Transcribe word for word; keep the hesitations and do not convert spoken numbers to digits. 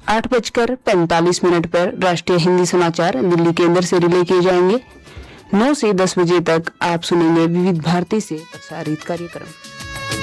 आठ बजकर पैंतालीस मिनट पर राष्ट्रीय हिंदी समाचार दिल्ली केंद्र से रिले किए जाएंगे। नौ से दस बजे तक आप सुनेंगे विविध भारती से प्रसारित कार्यक्रम।